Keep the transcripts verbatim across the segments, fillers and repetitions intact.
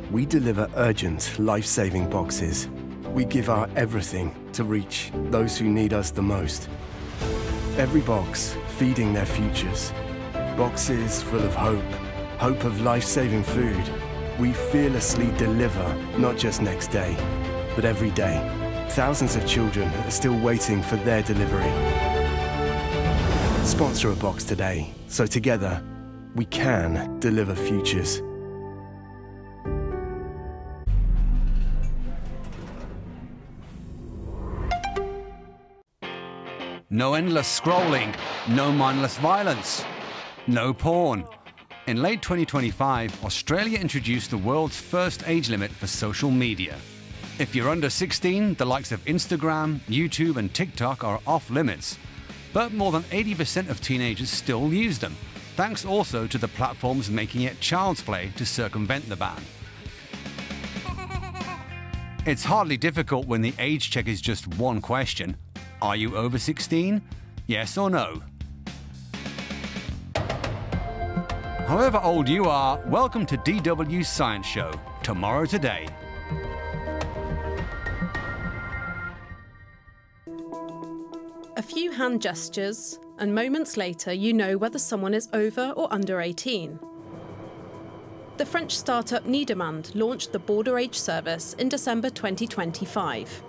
we deliver urgent, life-saving boxes. We give our everything to reach those who need us the most. Every box feeding their futures. Boxes full of hope, hope of life-saving food. We fearlessly deliver, not just next day, but every day. Thousands of children are still waiting for their delivery. Sponsor a box today, so together, we can deliver futures. No endless scrolling, no mindless violence, no porn. In late twenty twenty-five, Australia introduced the world's first age limit for social media. If you're under sixteen, the likes of Instagram, YouTube and TikTok are off limits. But more than eighty percent of teenagers still use them, thanks also to the platforms making it child's play to circumvent the ban. It's hardly difficult when the age check is just one question. Are you over sixteen? Yes or no? However old you are, welcome to D W's Science Show, Tomorrow Today. A few hand gestures, and moments later you know whether someone is over or under eighteen. The French startup Niedermand launched the Border Age service in December twenty twenty-five.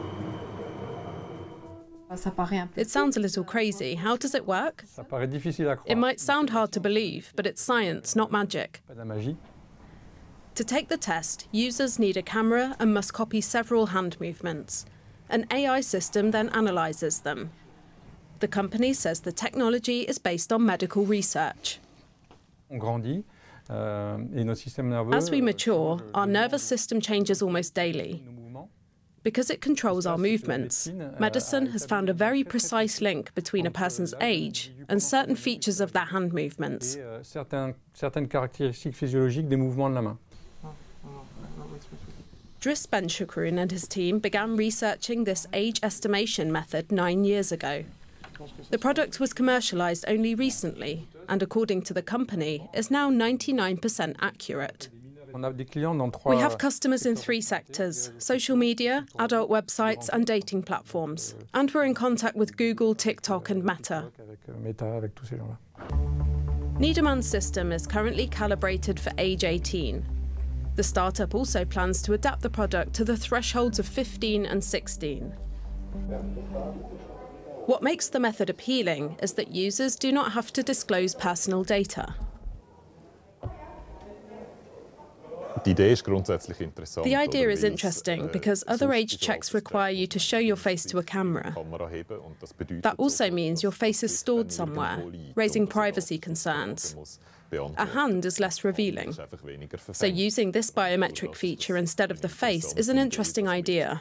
It sounds a little crazy. How does it work? It might sound hard to believe, but it's science, not magic. To take the test, users need a camera and must copy several hand movements. An A I system then analyses them. The company says the technology is based on medical research. As we mature, our nervous system changes almost daily. Because it controls our movements, medicine has found a very precise link between a person's age and certain features of their hand movements. Dries Ben-Chakroun and his team began researching this age estimation method nine years ago. The product was commercialized only recently, and according to the company, is now ninety-nine percent accurate. We have customers in three sectors: social media, adult websites and dating platforms. And we're in contact with Google, TikTok and Meta. Niedermand's system is currently calibrated for age eighteen. The startup also plans to adapt the product to the thresholds of fifteen and sixteen. What makes the method appealing is that users do not have to disclose personal data. The idea is interesting because other age checks require you to show your face to a camera. That also means your face is stored somewhere, raising privacy concerns. A hand is less revealing. So using this biometric feature instead of the face is an interesting idea.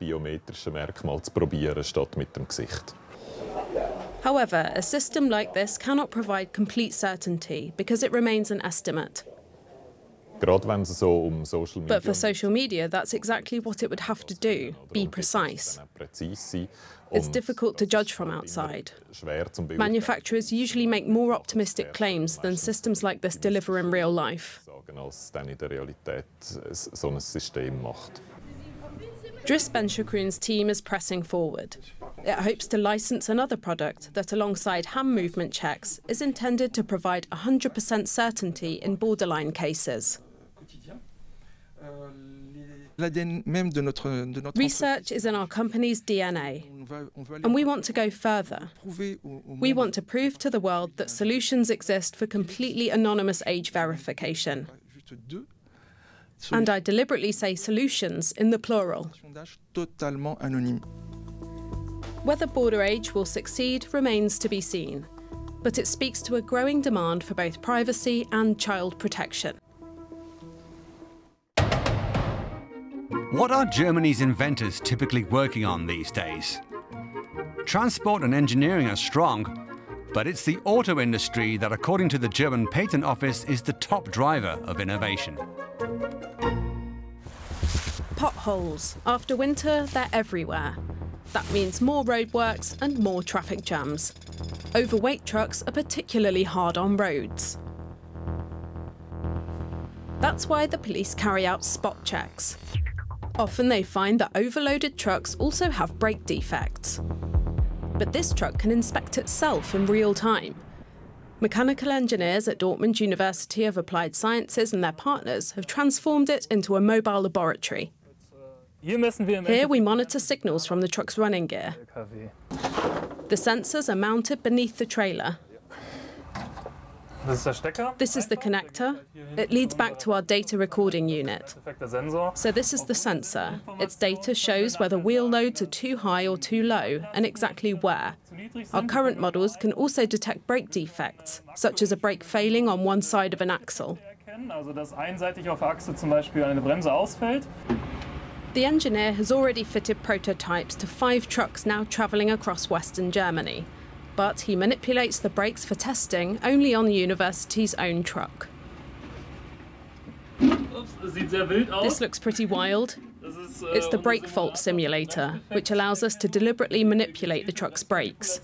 However, a system like this cannot provide complete certainty because it remains an estimate. But for social media, that's exactly what it would have to do, be precise. It's difficult to judge from outside. Manufacturers usually make more optimistic claims than systems like this deliver in real life. Dries Ben-Chakroun's team is pressing forward. It hopes to license another product that, alongside hand movement checks, is intended to provide one hundred percent certainty in borderline cases. Research is in our company's D N A, and we want to go further. We want to prove to the world that solutions exist for completely anonymous age verification. And I deliberately say solutions in the plural. Whether Border Age will succeed remains to be seen, but it speaks to a growing demand for both privacy and child protection. What are Germany's inventors typically working on these days? Transport and engineering are strong, but it's the auto industry that, according to the German Patent Office, is the top driver of innovation. Potholes. After winter, they're everywhere. That means more roadworks and more traffic jams. Overweight trucks are particularly hard on roads. That's why the police carry out spot checks. Often they find that overloaded trucks also have brake defects. But this truck can inspect itself in real time. Mechanical engineers at Dortmund University of Applied Sciences and their partners have transformed it into a mobile laboratory. Here we monitor signals from the truck's running gear. The sensors are mounted beneath the trailer. This is the connector. It leads back to our data recording unit. So this is the sensor. Its data shows whether wheel loads are too high or too low, and exactly where. Our current models can also detect brake defects, such as a brake failing on one side of an axle. The engineer has already fitted prototypes to five trucks now travelling across Western Germany. But he manipulates the brakes for testing only on the university's own truck. This looks pretty wild. It's the brake fault simulator, which allows us to deliberately manipulate the truck's brakes.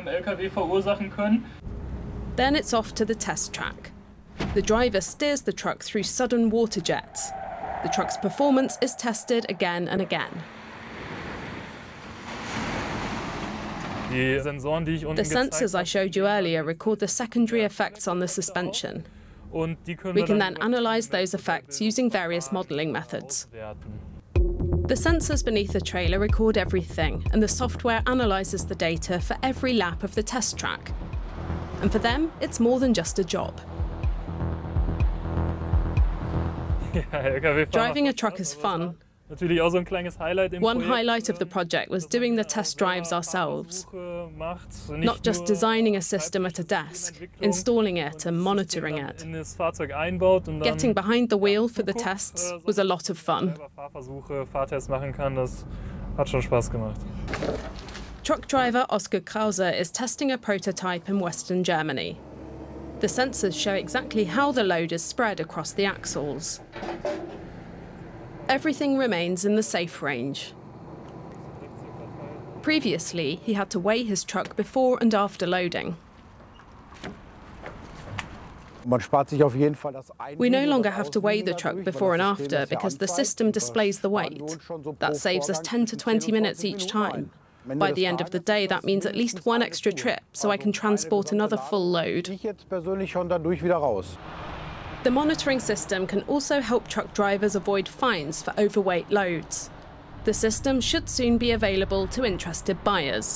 Then it's off to the test track. The driver steers the truck through sudden water jets. The truck's performance is tested again and again. The sensors I showed you earlier record the secondary effects on the suspension. We can then analyse those effects using various modelling methods. The sensors beneath the trailer record everything, and the software analyses the data for every lap of the test track. And for them, it's more than just a job. Driving a truck is fun. One highlight of the project was doing the test drives ourselves. Not just designing a system at a desk, installing it and monitoring it. Getting behind the wheel for the tests was a lot of fun. Truck driver Oskar Krause is testing a prototype in Western Germany. The sensors show exactly how the load is spread across the axles. Everything remains in the safe range. Previously, he had to weigh his truck before and after loading. We no longer have to weigh the truck before and after because the system displays the weight. That saves us ten to twenty minutes each time. By the end of the day, that means at least one extra trip, so I can transport another full load. The monitoring system can also help truck drivers avoid fines for overweight loads. The system should soon be available to interested buyers.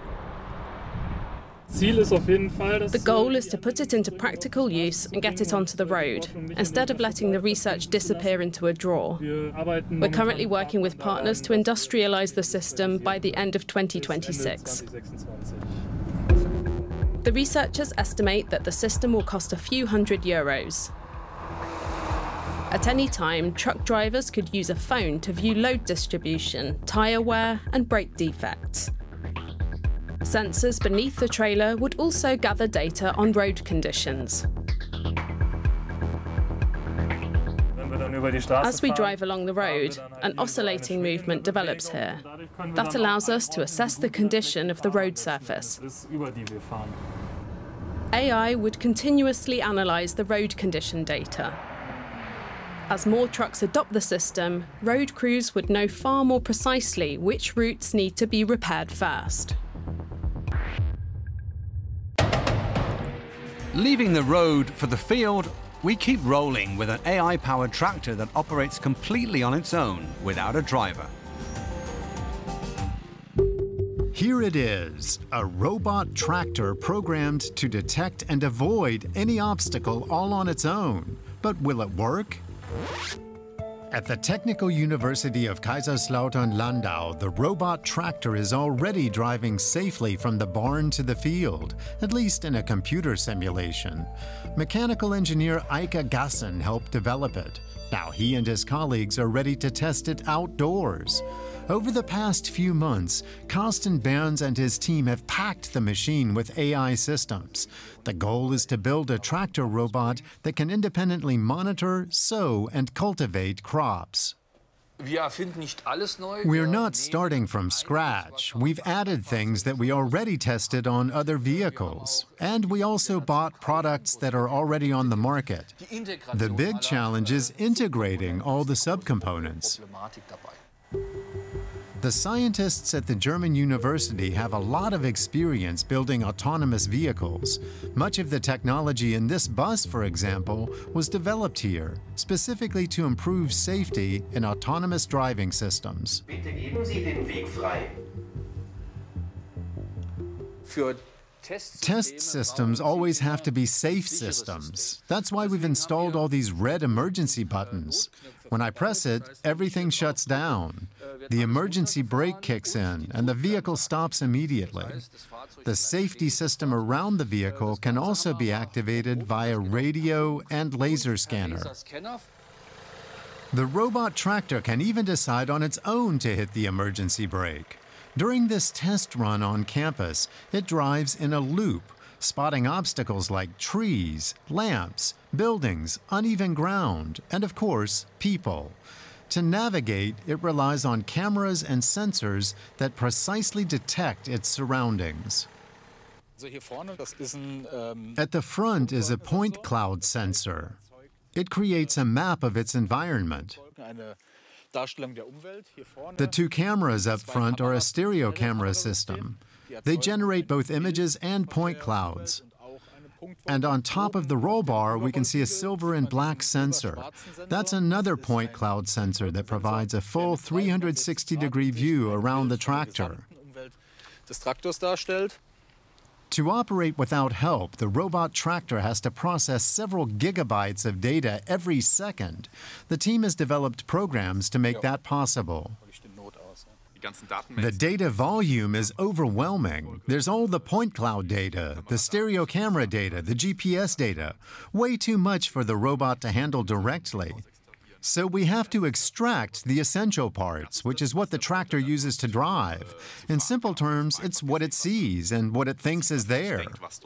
The goal is to put it into practical use and get it onto the road, instead of letting the research disappear into a drawer. We're currently working with partners to industrialise the system by the end of twenty twenty-six. The researchers estimate that the system will cost a few hundred euros. At any time, truck drivers could use a phone to view load distribution, tyre wear and brake defects. Sensors beneath the trailer would also gather data on road conditions. As we drive along the road, an oscillating movement develops here. That allows us to assess the condition of the road surface. A I would continuously analyse the road condition data. As more trucks adopt the system, road crews would know far more precisely which routes need to be repaired first. Leaving the road for the field, we keep rolling with an A I-powered tractor that operates completely on its own, without a driver. Here it is, a robot tractor programmed to detect and avoid any obstacle all on its own. But will it work? At the Technical University of Kaiserslautern-Landau, the robot tractor is already driving safely from the barn to the field, at least in a computer simulation. Mechanical engineer Eike Gassen helped develop it. Now he and his colleagues are ready to test it outdoors. Over the past few months, Carsten Berns and his team have packed the machine with A I systems. The goal is to build a tractor robot that can independently monitor, sow, and cultivate crops. We're not starting from scratch. We've added things that we already tested on other vehicles. And we also bought products that are already on the market. The big challenge is integrating all the subcomponents. The scientists at the German university have a lot of experience building autonomous vehicles. Much of the technology in this bus, for example, was developed here, specifically to improve safety in autonomous driving systems. Bitte geben Sie den Weg frei. Für Test systems always have to be safe systems. That's why we've installed all these red emergency buttons. When I press it, everything shuts down. The emergency brake kicks in, and the vehicle stops immediately. The safety system around the vehicle can also be activated via radio and laser scanner. The robot tractor can even decide on its own to hit the emergency brake. During this test run on campus, it drives in a loop, spotting obstacles like trees, lamps, buildings, uneven ground, and of course, people. To navigate, it relies on cameras and sensors that precisely detect its surroundings. At the front is a point cloud sensor. It creates a map of its environment. The two cameras up front are a stereo camera system. They generate both images and point clouds. And on top of the roll bar, we can see a silver and black sensor. That's another point cloud sensor that provides a full three hundred sixty degree view around the tractor. To operate without help, the robot tractor has to process several gigabytes of data every second. The team has developed programs to make that possible. The data volume is overwhelming. There's all the point cloud data, the stereo camera data, the G P S data. Way too much for the robot to handle directly. So we have to extract the essential parts, which is what the tractor uses to drive. In simple terms, it's what it sees and what it thinks is there.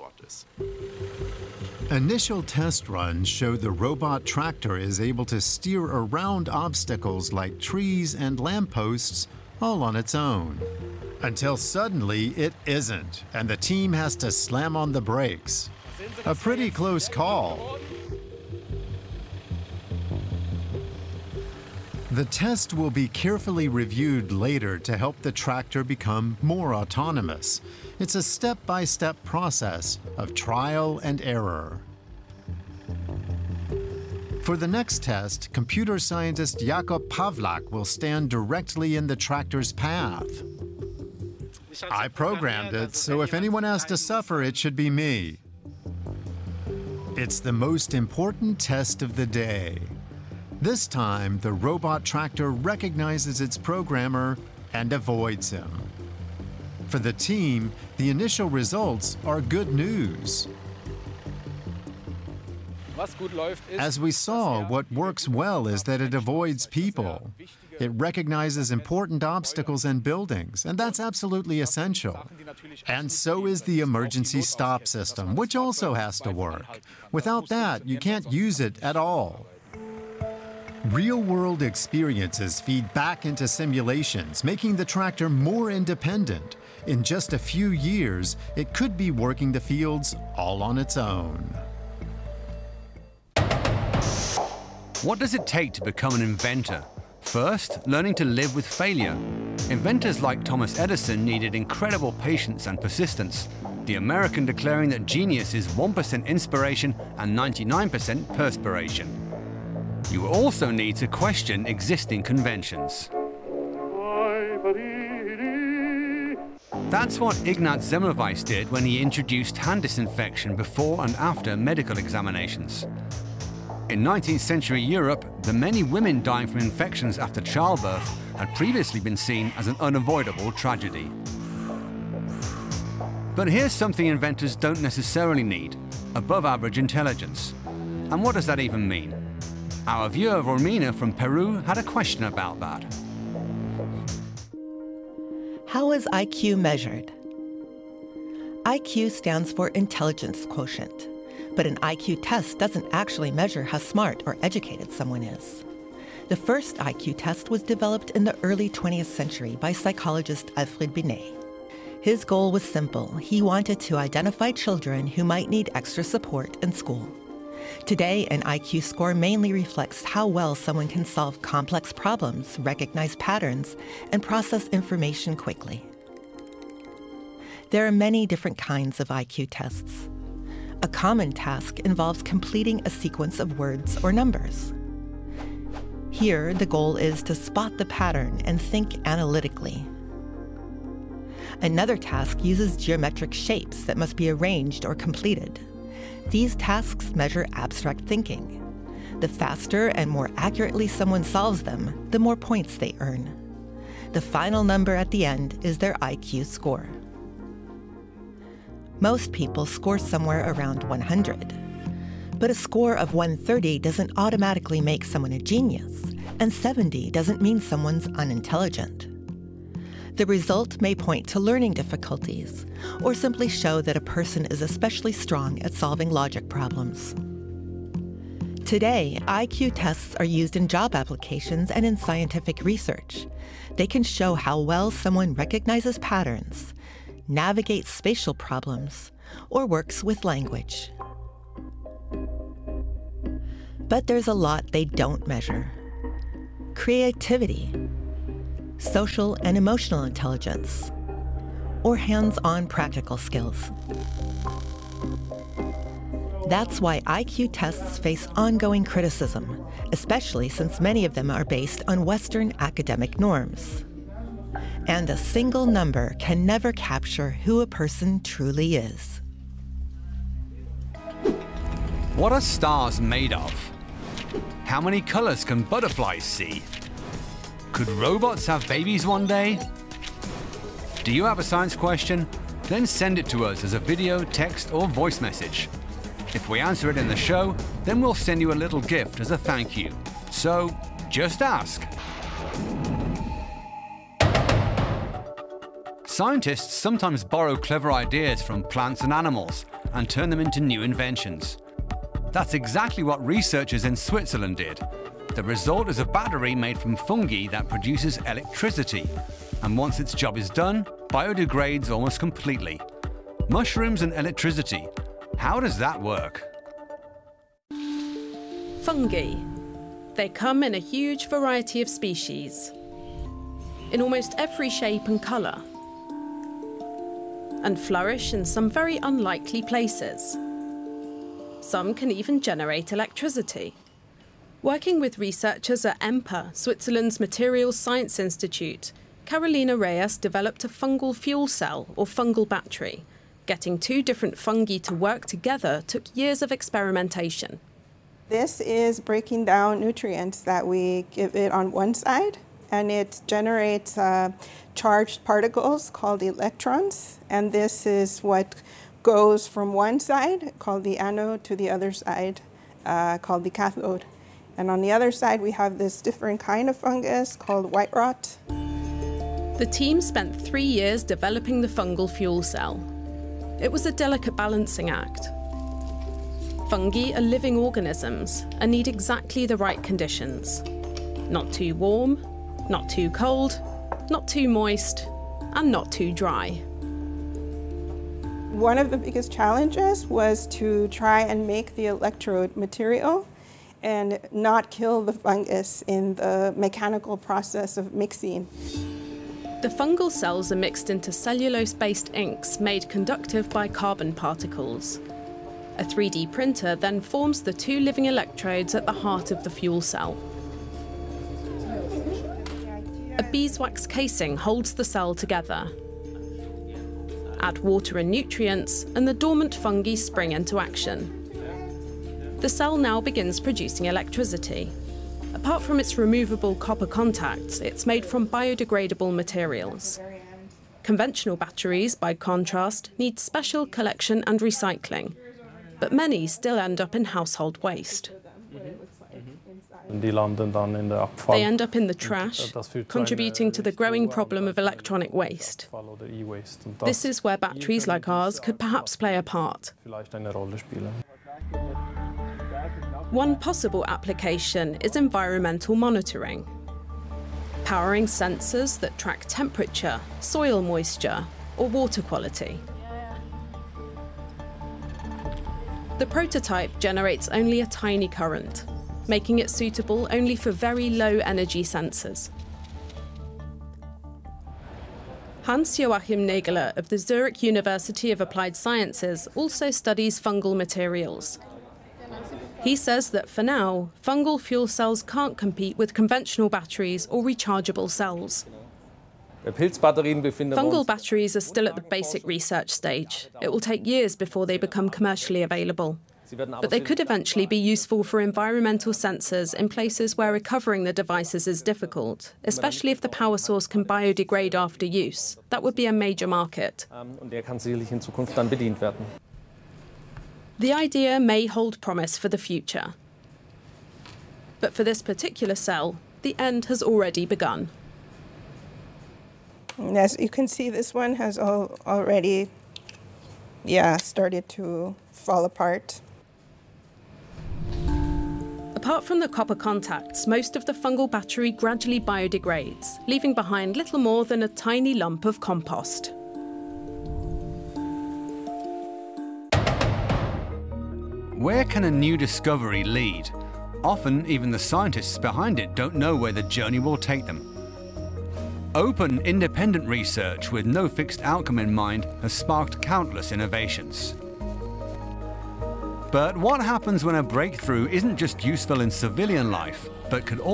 Initial test runs show the robot tractor is able to steer around obstacles like trees and lampposts all on its own. Until suddenly it isn't, and the team has to slam on the brakes. A pretty close call. The test will be carefully reviewed later to help the tractor become more autonomous. It's a step-by-step process of trial and error. For the next test, computer scientist Jakub Pawlak will stand directly in the tractor's path. I programmed it, so if anyone has to suffer, it should be me. It's the most important test of the day. This time, the robot tractor recognizes its programmer and avoids him. For the team, the initial results are good news. As we saw, what works well is that it avoids people. It recognizes important obstacles and buildings, and that's absolutely essential. And so is the emergency stop system, which also has to work. Without that, you can't use it at all. Real-world experiences feed back into simulations, making the tractor more independent. In just a few years, it could be working the fields all on its own. What does it take to become an inventor? First, learning to live with failure. Inventors like Thomas Edison needed incredible patience and persistence, the American declaring that genius is one percent inspiration and ninety-nine percent perspiration. You also need to question existing conventions. That's what Ignaz Semmelweis did when he introduced hand disinfection before and after medical examinations. In nineteenth century Europe, the many women dying from infections after childbirth had previously been seen as an unavoidable tragedy. But here's something inventors don't necessarily need: above-average intelligence. And what does that even mean? Our viewer Romina from Peru had a question about that. How is I Q measured? I Q stands for intelligence quotient, but an I Q test doesn't actually measure how smart or educated someone is. The first I Q test was developed in the early twentieth century by psychologist Alfred Binet. His goal was simple. He wanted to identify children who might need extra support in school. Today, an I Q score mainly reflects how well someone can solve complex problems, recognize patterns, and process information quickly. There are many different kinds of I Q tests. A common task involves completing a sequence of words or numbers. Here, the goal is to spot the pattern and think analytically. Another task uses geometric shapes that must be arranged or completed. These tasks measure abstract thinking. The faster and more accurately someone solves them, the more points they earn. The final number at the end is their I Q score. Most people score somewhere around one hundred. But a score of one hundred thirty doesn't automatically make someone a genius, and seventy doesn't mean someone's unintelligent. The result may point to learning difficulties, or simply show that a person is especially strong at solving logic problems. Today, I Q tests are used in job applications and in scientific research. They can show how well someone recognizes patterns, navigates spatial problems, or works with language. But there's a lot they don't measure. Creativity, social and emotional intelligence, or hands-on practical skills. That's why I Q tests face ongoing criticism, especially since many of them are based on Western academic norms. And a single number can never capture who a person truly is. What are stars made of? How many colors can butterflies see? Could robots have babies one day? Do you have a science question? Then send it to us as a video, text, or voice message. If we answer it in the show, then we'll send you a little gift as a thank you. So, just ask. Scientists sometimes borrow clever ideas from plants and animals and turn them into new inventions. That's exactly what researchers in Switzerland did. The result is a battery made from fungi that produces electricity, and once its job is done, biodegrades almost completely. Mushrooms and electricity. How does that work? Fungi. They come in a huge variety of species, in almost every shape and colour, and flourish in some very unlikely places. Some can even generate electricity. Working with researchers at EMPA, Switzerland's Materials Science Institute, Carolina Reyes developed a fungal fuel cell, or fungal battery. Getting two different fungi to work together took years of experimentation. This is breaking down nutrients that we give it on one side, and it generates uh, charged particles called electrons, and this is what goes from one side, called the anode, to the other side, uh, called the cathode. And on the other side, we have this different kind of fungus called white rot. The team spent three years developing the fungal fuel cell. It was a delicate balancing act. Fungi are living organisms and need exactly the right conditions. Not too warm, not too cold, not too moist, and not too dry. One of the biggest challenges was to try and make the electrode material and not kill the fungus in the mechanical process of mixing. The fungal cells are mixed into cellulose-based inks made conductive by carbon particles. A three D printer then forms the two living electrodes at the heart of the fuel cell. A beeswax casing holds the cell together. Add water and nutrients, and the dormant fungi spring into action. The cell now begins producing electricity. Apart from its removable copper contacts, it's made from biodegradable materials. Conventional batteries, by contrast, need special collection and recycling, but many still end up in household waste. They end up in the trash, contributing to the growing problem of electronic waste. This is where batteries like ours could perhaps play a part. One possible application is environmental monitoring, powering sensors that track temperature, soil moisture, or water quality. The prototype generates only a tiny current, making it suitable only for very low energy sensors. Hans-Joachim Nägele of the Zurich University of Applied Sciences also studies fungal materials. He says that for now, fungal fuel cells can't compete with conventional batteries or rechargeable cells. Fungal batteries are still at the basic research stage. It will take years before they become commercially available. But they could eventually be useful for environmental sensors in places where recovering the devices is difficult, especially if the power source can biodegrade after use. That would be a major market. The idea may hold promise for the future. But for this particular cell, the end has already begun. As you can see, this one has al already, yeah, started to fall apart. Apart from the copper contacts, most of the fungal battery gradually biodegrades, leaving behind little more than a tiny lump of compost. Where can a new discovery lead? Often, even the scientists behind it don't know where the journey will take them. Open, independent research with no fixed outcome in mind has sparked countless innovations. But what happens when a breakthrough isn't just useful in civilian life, but could also